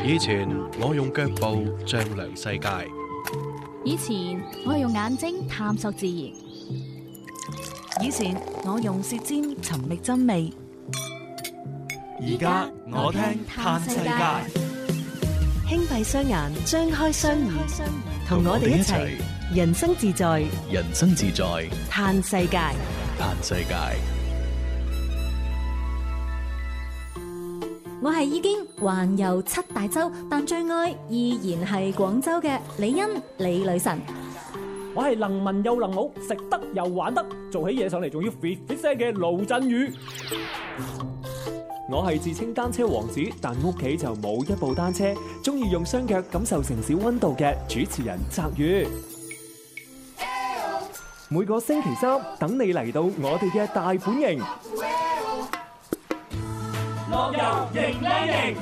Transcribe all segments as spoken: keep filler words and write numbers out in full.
以前我用腳步丈量世界， 以前我用眼睛探索自然， 以前我用舌尖尋覓真味， 而家我聽嘆世界。 輕閉雙眼，張開雙耳，同我哋一齊人生自在， 人生自在， 嘆世界。 嘆世界。 我係已經環遊七大洲，但最愛依然係廣州嘅李欣李女神。 我係能文又能武，食得又玩得，做起嘢上嚟仲要 fit fit 聲嘅盧振宇。我係自稱單車王子，但屋企就冇一部單車，中意用雙腳感受城市溫度嘅主持人澤宇。每個星期三等你嚟到我哋嘅大本營，樂遊型靚型。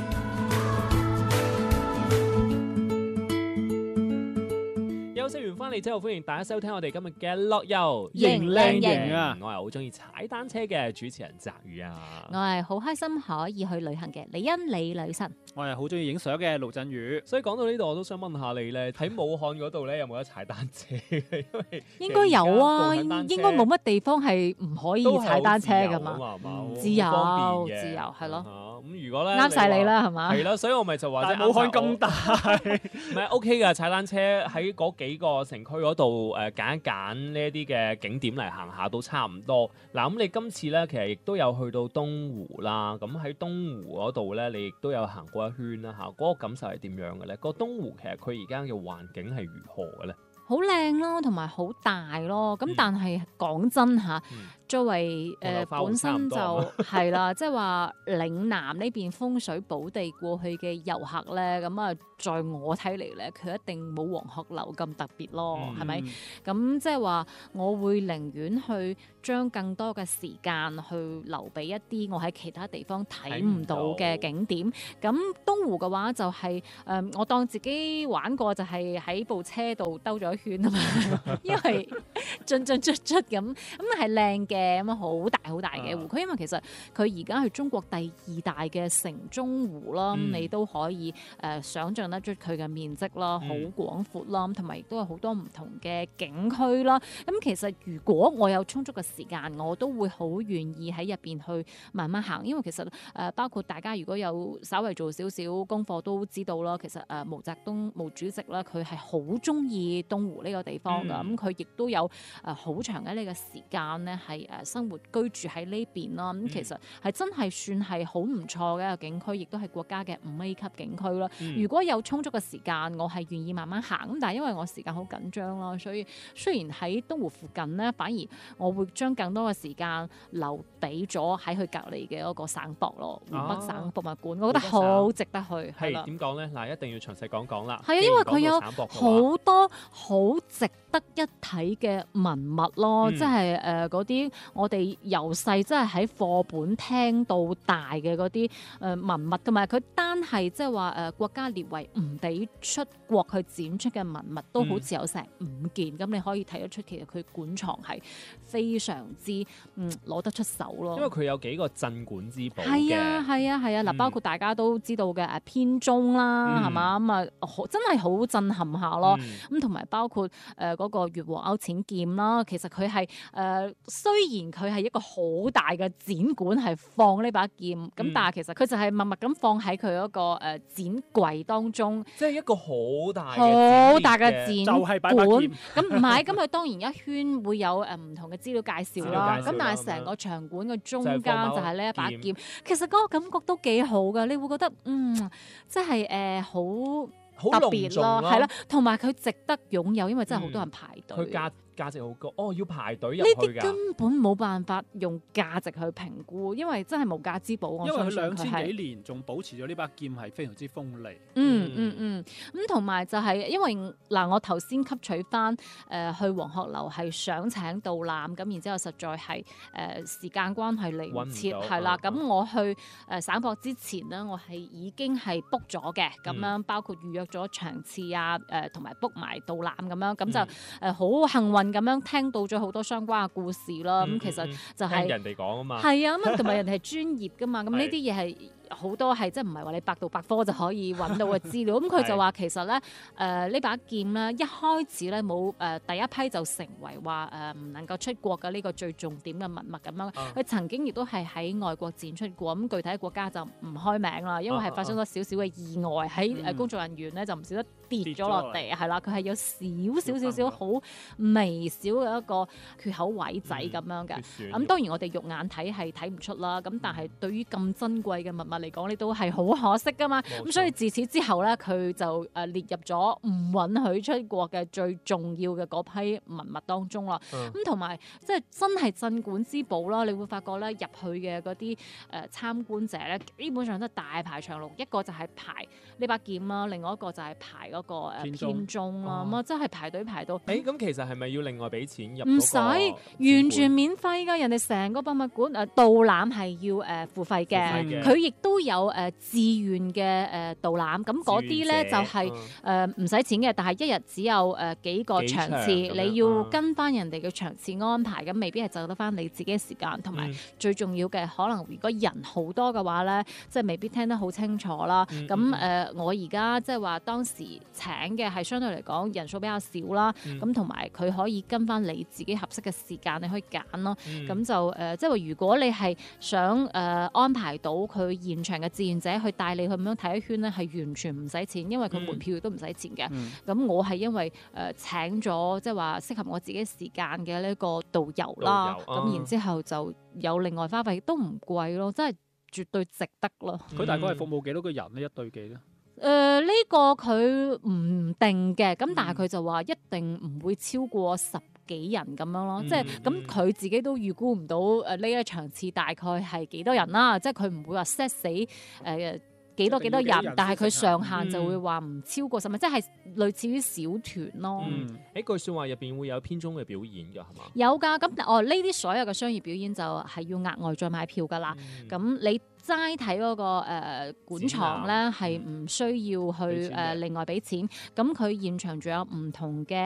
休息完翻嚟之後，歡迎大家收聽我哋今日嘅樂遊型靚型啊！我係好中意踩單車嘅主持人澤宇啊！ 我係好開心可以去旅行嘅李欣李女神。 我係好中意影相嘅盧振宇。 所以講到呢度，我都想問下你咧，喺武漢嗰度咧有冇得踩單車？因為應該有啊，應該冇乜地方係唔可以踩單車噶嘛。自由，自由係咯。 咁如果咧啱晒你啦，係嘛？ 係啦，所以我咪就話， 但係武漢咁大， 唔係 OK 噶，踩單車喺嗰幾個城區嗰度誒揀一揀呢一啲嘅景點嚟行下都差唔多。嗱，咁你今次咧其實亦都有去到東湖啦。咁喺東湖嗰度咧，你亦都有行過一圈啦嚇。嗰個感受係點樣嘅咧？個東湖其實佢而家嘅環境係如何嘅咧？ 好靚咯，同埋好大咯。咁但係講真嚇。嗯作為誒、呃、本身就係啦，即係話嶺南呢邊風水寶地過去嘅遊客咧，咁啊，在我睇嚟咧，佢一定冇黃鶴樓咁特別咯，係咪、嗯？咁即係話，我會寧願去將更多嘅時間去留俾一啲我喺其他地方睇唔到嘅景點。咁東湖嘅話就係、是、誒、呃，我當自己玩過就係喺部車度兜咗一圈啊嘛，因為進進出出咁，咁係靚嘅。咁啊，好大好大嘅湖區，因為其實佢而家係中國第二大嘅城中湖啦，嗯、你都可以誒、呃、想像得出佢嘅面積啦，好廣闊啦，同埋亦都有好多唔同嘅景區啦。咁其實如果我有充足嘅時間，我都會好願意喺入邊去慢慢行，因為其實誒、呃、包括大家如果有稍微做少少功課都知道啦，其實誒、呃、毛澤東毛主席啦，佢係好中意東湖呢個地方㗎，咁佢亦都有誒好、呃、長嘅呢個時間咧係誒生活居住喺呢邊啦，咁、嗯、其實係真係算係好唔錯嘅一個景區，亦都係國家嘅五 A 級景區啦。嗯、如果有充足嘅時間，我係願意慢慢行。咁但係因為我時間好緊張啦，所以雖然喺東湖附近呢，反而我會將更多嘅時間留俾咗喺佢隔離嘅嗰個省博咯，湖北省博物館，啊、我覺得好值得去。 係點講咧？嗱，一定要詳細講講啦。 係啊，因為佢有好多好值得一睇嘅文物咯，嗯、即係誒嗰啲我哋由細真係喺課本聽到大嘅嗰啲誒文物，同埋佢單係即係話誒國家列為唔俾出國去展出嘅文物，都好似有成五件。咁、嗯、你可以睇得出，其實佢館藏係非常之嗯攞得出手咯。 因為佢有幾個鎮館之寶嘅。 係啊係啊係啊！嗱、嗯，包括大家都知道嘅誒編鐘啦，係嘛咁啊，真係好震撼下咯。咁同埋包括誒嗰個月和勾踐劍啦，其實佢係誒雖然佢係一個好大嘅展館係放呢把劍，咁、嗯、但係其實佢就係默默咁放喺佢嗰個誒展櫃當中， 即係一個好大好大嘅展就係館。咁唔係，咁佢當然一圈會有誒唔同嘅資料介紹啦。咁但係成個場館嘅中間就係呢一把劍，劍其實嗰個感覺都幾好㗎。你會覺得嗯，即係誒好。好特別咯，係啦，同埋佢值得擁有，因為真係好多人排隊。 佢價價值好高，哦，要排隊入去㗎。呢啲根本冇辦法用價值去評估，因為真係無價之寶。 因為佢兩千幾年仲保持咗呢把劍係非常之鋒利。 嗯嗯嗯，咁同埋就係因為嗱，我頭先吸取翻誒、呃、去黃鶴樓係想請導覽，咁然之後實在係誒、呃、時間關係嚟唔切，係啦。咁、嗯、我去誒、呃、省博之前呢，我係已經係 book 咗嘅，咁樣、嗯、包括預約咗場次啊，誒同埋 book 埋導覽咁樣，咁就誒好、呃、幸運。咁樣聽到咗好多相關嘅故事啦，咁、嗯、其實就係、是、 人哋講啊嘛， 係啊，咁同埋人哋係專業噶嘛，咁呢啲嘢係好多係即係唔係話你百度百科就可以揾到嘅資料。咁佢就話其實咧誒呢把劍咧一開始咧冇誒第一批就成為話誒唔能夠出國嘅呢個最重點嘅文物咁樣。佢、啊、曾經亦都係喺外國展出過，咁具體國家就唔開名啦，因為係發生咗少少嘅意外，喺誒工作人員咧就唔少得跌咗落地，係啦，佢係有少少少少好微小嘅一個缺口位仔咁樣嘅。咁、嗯、當然我哋肉眼睇係睇唔出啦，咁但係對於咁珍貴嘅文物嚟講，你都係好可惜噶嘛。咁所以自此之後咧，佢就誒列入咗唔允許出國嘅最重要嘅嗰批文物當中啦。咁同埋即係真係鎮館之寶啦，你會發覺咧入去嘅嗰啲誒參觀者咧，基本上都係大排長龍，一個就係排呢把劍啦，另外一個就係排嗰個誒編鐘啦，咁啊真係排隊排到。 誒咁其實係咪要另外俾錢入？ 唔使，完全免費㗎。人哋成個博物館誒導覽係要誒付費嘅，佢亦都有誒自願嘅誒導覽。咁嗰啲咧就係誒唔使錢嘅，但係一日只有誒幾個場次，你要跟翻人哋嘅場次安排，咁未必係就得翻你自己嘅時間。同埋最重要嘅，可能如果人好多嘅話咧，即係未必聽得好清楚啦。咁誒，我而家即係話當時請嘅係相對嚟講人數比較少啦。咁同埋佢可以跟翻你自己合適嘅時間，你可以揀咯。咁、嗯、就誒、呃，即係話如果你係想誒、呃、安排到佢現場嘅志願者去帶你去咁樣睇一圈咧，係完全唔使錢，因為佢門票亦都唔使錢嘅。咁、嗯、我係因為誒、呃、請咗即係話適合我自己時間嘅呢個導遊啦。咁、啊、然之後就有另外花費，都唔貴咯，真係絕對值得咯。 佢、嗯、大概係服務幾多個人呢？一對幾咧？ 誒、呃、呢、這個佢唔定嘅，咁但係佢就話一定唔會超過十幾人咁樣咯，嗯、即係咁佢自己都預估唔到誒呢一場次大概係幾多人啦，即係佢唔會話 set 死誒。呃幾多幾多人，人但係佢上限就會話唔超過十萬，嗯、即係類似於小團咯。 嗯，誒句説話入邊會有編鐘嘅表演㗎，係嘛？ 有㗎，咁哦呢啲所有嘅商業表演就係要額外再買票㗎啦。咁、嗯、你齋睇嗰個誒、呃、館藏咧，係唔需要去誒、呃、另外俾錢。咁佢現場仲有唔同嘅